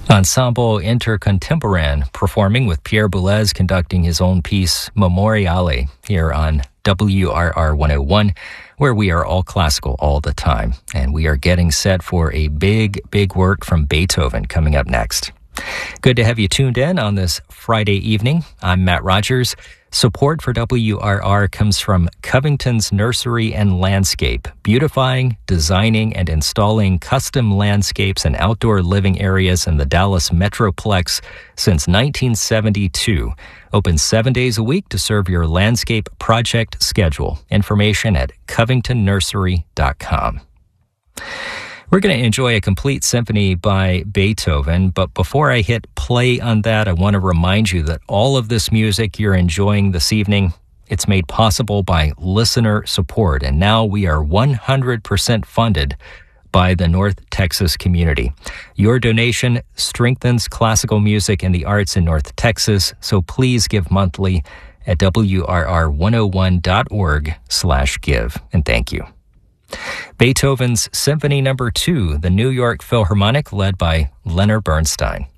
Ensemble Intercontemporain performing with Pierre Boulez conducting his own piece Memoriale here on WRR 101, where we are all classical all the time. And we are getting set for a big work from Beethoven coming up next. Good to have you tuned in on this Friday evening. I'm Matt Rogers. Support for WRR comes from Covington's Nursery and Landscape, beautifying, designing, and installing custom landscapes and outdoor living areas in the Dallas Metroplex since 1972. Open 7 days a week to serve your landscape project schedule. Information at covingtonnursery.com. We're going to enjoy a complete symphony by Beethoven, but before I hit play on that, I want to remind you that all of this music you're enjoying this evening, it's made possible by listener support, and now we are 100% funded by the North Texas community. Your donation strengthens classical music and the arts in North Texas, so please give monthly at WRR101.org/give, and thank you. Beethoven's Symphony No. 2, the New York Philharmonic, led by Leonard Bernstein.